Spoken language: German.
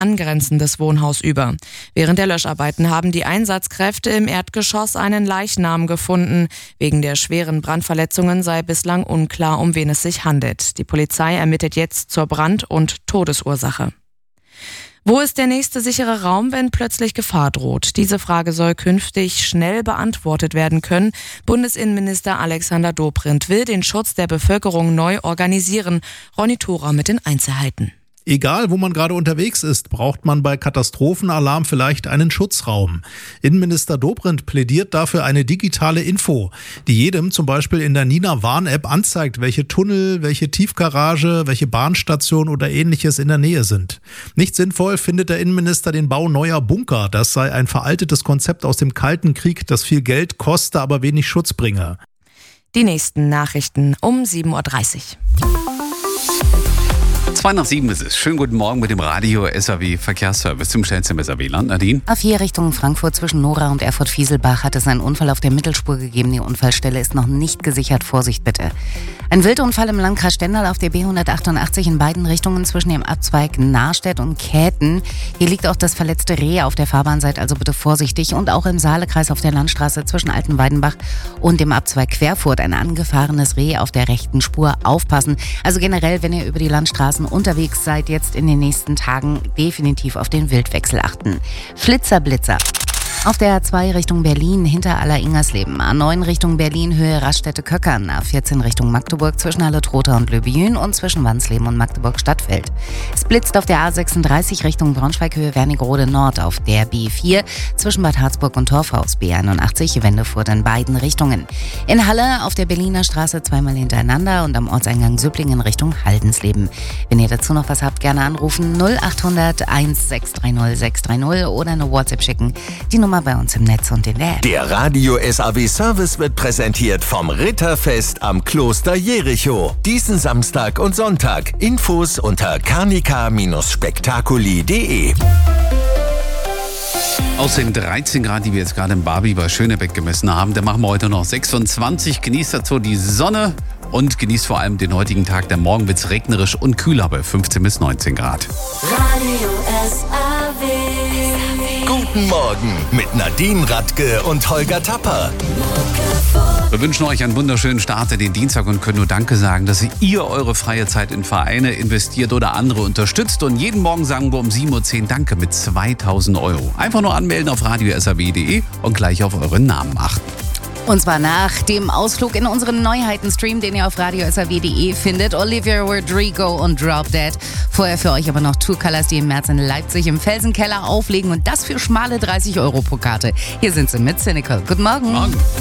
angrenzendes Wohnhaus über. Während der Löscharbeiten haben die Einsatzkräfte im Erdgeschoss einen Leichnam gefunden. Wegen der schweren Brandverletzungen sei bislang unklar, um wen es sich handelt. Die Polizei ermittelt jetzt zur Brand- und Todesursache. Wo ist der nächste sichere Raum, wenn plötzlich Gefahr droht? Diese Frage soll künftig schnell beantwortet werden können. Bundesinnenminister Alexander Dobrindt will den Schutz der Bevölkerung neu organisieren. Ronny Thora mit den Einzelheiten. Egal, wo man gerade unterwegs ist, braucht man bei Katastrophenalarm vielleicht einen Schutzraum. Innenminister Dobrindt plädiert dafür eine digitale Info, die jedem zum Beispiel in der Nina Warn-App anzeigt, welche Tunnel, welche Tiefgarage, welche Bahnstation oder ähnliches in der Nähe sind. Nicht sinnvoll findet der Innenminister den Bau neuer Bunker. Das sei ein veraltetes Konzept aus dem Kalten Krieg, das viel Geld koste, aber wenig Schutz bringe. Die nächsten Nachrichten um 7.30 Uhr. 6:02 ist es. Schönen guten Morgen mit dem Radio SAW Verkehrsservice zum schnellsten SAW-Land. Nadine? A4 Richtung Frankfurt zwischen Nora und Erfurt-Fieselbach hat es einen Unfall auf der Mittelspur gegeben. Die Unfallstelle ist noch nicht gesichert. Vorsicht bitte. Ein Wildunfall im Landkreis Stendal auf der B188 in beiden Richtungen zwischen dem Abzweig Nahrstedt und Käthen. Hier liegt auch das verletzte Reh auf der Fahrbahn, seid also bitte vorsichtig. Und auch im Saalekreis auf der Landstraße zwischen Altenweidenbach und dem Abzweig Querfurt ein angefahrenes Reh auf der rechten Spur. Aufpassen. Also generell, wenn ihr über die Landstraßen unterwegs seid, jetzt in den nächsten Tagen definitiv auf den Wildwechsel achten. Flitzer-Blitzer. Auf der A2 Richtung Berlin hinter Aller-Ingersleben, A9 Richtung Berlin Höhe Raststätte-Köckern, A14 Richtung Magdeburg zwischen Halle-Trotha und Löbejün und zwischen Wansleben und Magdeburg-Stadtfeld. Es blitzt auf der A36 Richtung Braunschweig Höhe Wernigerode Nord, auf der B4 zwischen Bad Harzburg und Torfhaus, B81 Wendefurt in beiden Richtungen. In Halle auf der Berliner Straße zweimal hintereinander und am Ortseingang Süpplingen Richtung Haldensleben. Wenn ihr dazu noch was habt, gerne anrufen 0800 1630 630 oder eine WhatsApp schicken. Die Nummer bei uns im Netz und in der App. Der Radio SAW Service wird präsentiert vom Ritterfest am Kloster Jericho. Diesen Samstag und Sonntag. Infos unter carnica-spektakuli.de. Aus den 13 Grad, die wir jetzt gerade in Barbie bei Schönebeck gemessen haben, da machen wir heute noch 26. Genießt dazu die Sonne und genießt vor allem den heutigen Tag. Denn morgen wird es regnerisch und kühler bei 15 bis 19 Grad. Radio SAW. Guten Morgen mit Nadine Radke und Holger Tapper. Wir wünschen euch einen wunderschönen Start in den Dienstag und können nur Danke sagen, dass ihr eure freie Zeit in Vereine investiert oder andere unterstützt. Und jeden Morgen sagen wir um 7.10 Uhr Danke mit 2.000 €. Einfach nur anmelden auf radiosaw.de und gleich auf euren Namen achten. Und zwar nach dem Ausflug in unseren Neuheiten-Stream, den ihr auf radiosaw.de findet. Olivia Rodrigo und Drop Dead. Vorher für euch aber noch Two Colors, die im März in Leipzig im Felsenkeller auflegen. Und das für schmale 30 € pro Karte. Hier sind sie mit Cynical. Guten Morgen. Morgen.